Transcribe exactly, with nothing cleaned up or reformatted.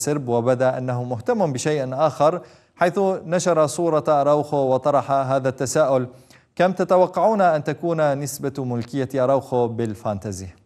سرب، وبدا أنه مهتم بشيء آخر، حيث نشر صورة أراوخو وطرح هذا التساؤل: كم تتوقعون أن تكون نسبة ملكية أراوخو بالفانتزي؟